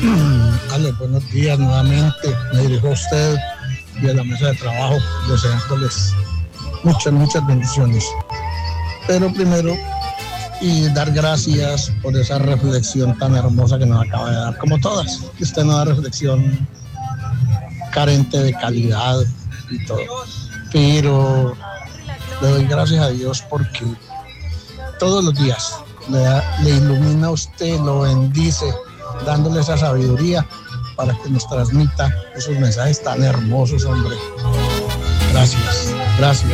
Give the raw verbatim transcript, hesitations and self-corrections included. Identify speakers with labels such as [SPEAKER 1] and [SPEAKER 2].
[SPEAKER 1] Ale, buenos días nuevamente. Me dirijo a usted y a la mesa de trabajo, deseándoles muchas, muchas bendiciones. Pero primero, y dar gracias por esa reflexión tan hermosa que nos acaba de dar, como todas. Esta nueva reflexión carente de calidad y todo. Pero le doy gracias a Dios porque todos los días le, da, le ilumina a usted, lo bendice, dándole esa sabiduría para que nos transmita esos mensajes tan hermosos, hombre. Gracias, gracias.